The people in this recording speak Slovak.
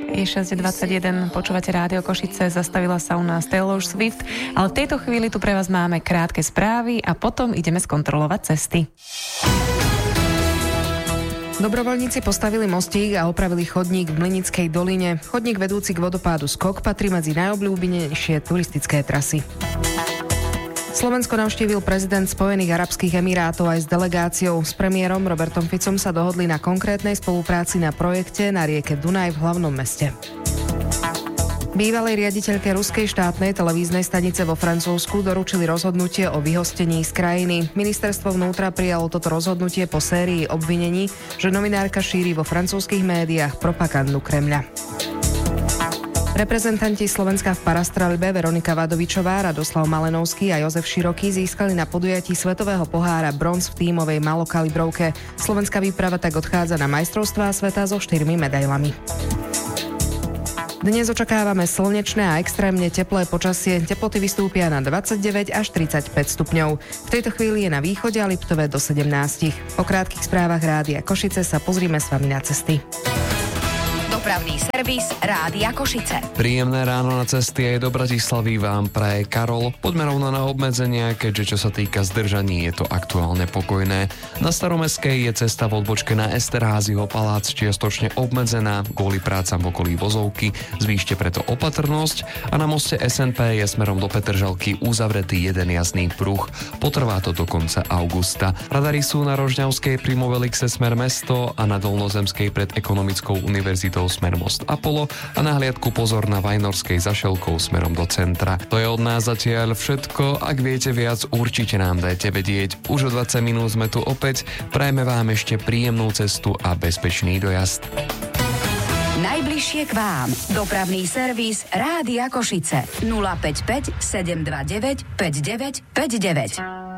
Je 6:21, počúvate Rádio Košice, zastavila sa u nás Taylor Swift, ale v tejto chvíli tu pre vás máme krátke správy a potom ideme skontrolovať cesty. Dobrovoľníci postavili mostík a opravili chodník v Mlynickej doline. Chodník vedúci k vodopádu Skok patrí medzi najobľúbenejšie turistické trasy. Slovensko navštívil prezident Spojených arabských emirátov aj s delegáciou. S premiérom Robertom Ficom sa dohodli na konkrétnej spolupráci na projekte na rieke Dunaj v hlavnom meste. Bývalej riaditeľke ruskej štátnej televíznej stanice vo Francúzsku doručili rozhodnutie o vyhostení z krajiny. Ministerstvo vnútra prijalo toto rozhodnutie po sérii obvinení, že novinárka šíri vo francúzskych médiách propagandu Kremľa. Reprezentanti Slovenska v parastrelbe Veronika Vadovičová, Radoslav Malenovský a Jozef Široký získali na podujatí Svetového pohára bronz v tímovej malokalibrovke. Slovenská výprava tak odchádza na majstrovstvá sveta so 4 medailami. Dnes očakávame slnečné a extrémne teplé počasie. Teploty vystúpia na 29 až 35 stupňov. V tejto chvíli je na východe a Liptové do 17. Po krátkych správach Rádia Košice sa pozrime s vami na cesty. Dopravný servis Rádia Košice. Príjemné ráno na cesty aj do Bratislavy vám praje Karol. Poďme rovno na obmedzenia, keďže čo sa týka zdržaní, je to aktuálne pokojné. Na Staromestskej je cesta v odbočke na Esterházyho palác čiastočne obmedzená kvôli prácam v okolí Vozovky. Zvýšte preto opatrnosť a na moste SNP je smerom do Petržalky uzavretý jeden jazdný pruh. Potrvá to do konca augusta. Radary sú na Rožňavskej pri Movelixe smer mesto a na Dolnozemskej pred Ekonomickou univerzitou smer most Apollo a na hliadku pozor na Vajnorskej za Šelkou smerom do centra. To je od nás zatiaľ všetko. Ak viete viac, určite nám dajte vedieť. Už o 20 minút sme tu opäť. Prajme vám ešte príjemnú cestu a bezpečný dojazd. Najbližšie k vám. Dopravný servis Rádia Košice. 055 729 5959.